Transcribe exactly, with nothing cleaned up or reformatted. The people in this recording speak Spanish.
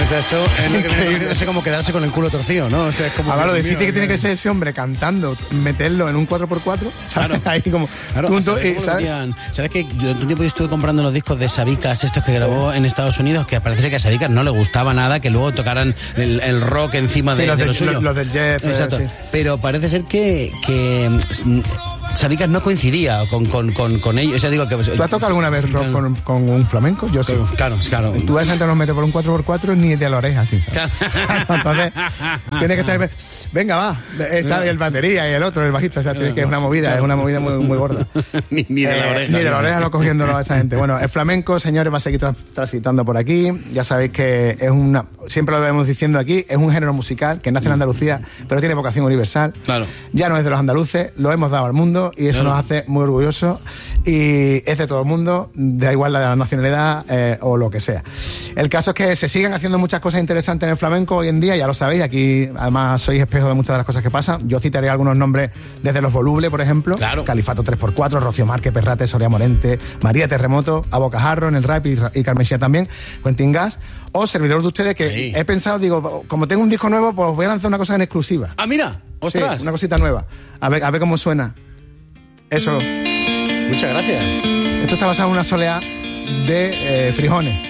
sea, eso es lo que viene conociéndose como quedarse con el culo torcido, ¿no? O sea, es como... A ver, lo difícil que tiene que ser ese hombre cantando, meterlo en un cuatro por cuatro, ¿sabes? Claro. Ahí como... Claro, punto, ¿sabes, y, ¿sabes? Decían? ¿Sabes que durante un tiempo yo estuve comprando los discos de Sabicas, estos que grabó en Estados Unidos, que parece que a Sabicas no le gustaba nada que luego tocaran el, el rock encima Sí, de, los, de de, lo suyo? los, los del Jeff. Exacto. Eh, sí. Pero parece ser que... que Sabicas no coincidía con, con, con, con ellos. O sea, digo que, ¿Tú has tocado alguna vez sí, rock con, con un flamenco? Yo sí. Claro, claro. Tú ves gente nos mete por un cuatro por cuatro ni de la oreja, ¿sí? ¿Sabes? Entonces, tiene que estar... Venga, va. ¿Sabes? El batería y el otro, el bajista. O sea, tienes que es una movida, es una movida muy, muy gorda. ni, ni de la eh, oreja. Ni de la oreja no cogiéndolo a esa gente. Bueno, el flamenco, señores, va a seguir trans transitando por aquí. Ya sabéis que es una... Siempre lo vemos diciendo aquí, es un género musical que nace en Andalucía, pero tiene vocación universal. Claro. Ya no es de los andaluces, lo hemos dado al mundo y eso claro. nos hace muy orgullosos, y es de todo el mundo, da igual la nacionalidad eh, o lo que sea. El caso es que se siguen haciendo muchas cosas interesantes en el flamenco hoy en día, ya lo sabéis, aquí además sois espejo de muchas de las cosas que pasan. Yo citaré algunos nombres desde Los Volubles, por ejemplo, claro. Califato tres por cuatro, Rocío Márquez, Perrate, Soria Morente, María Terremoto, A Bocajarro en el rap y, y Carmesía también, Quentin Gas, o servidor de ustedes que sí. he pensado, digo, como tengo un disco nuevo, pues voy a lanzar una cosa en exclusiva. Ah, mira, ostras. Sí, una cosita nueva. A ver, a ver cómo suena. Eso. Muchas gracias. Esto está basado en una soleá de eh, frijones.